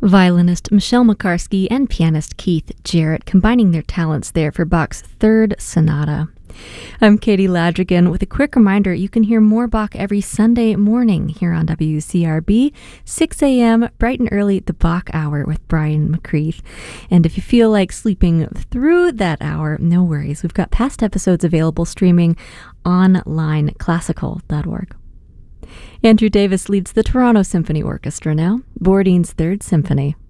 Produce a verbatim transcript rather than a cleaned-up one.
Violinist Michelle Makarski and pianist Keith Jarrett combining their talents there for Bach's Third Sonata. I'm Katie Ladrigan with a quick reminder you can hear more Bach every Sunday morning here on W C R B, six a.m., bright and early, the Bach Hour with Brian McCreath. And if you feel like sleeping through that hour, no worries. We've got past episodes available streaming online, classical dot org. Andrew Davis leads the Toronto Symphony Orchestra now, Bourdain's Third Symphony.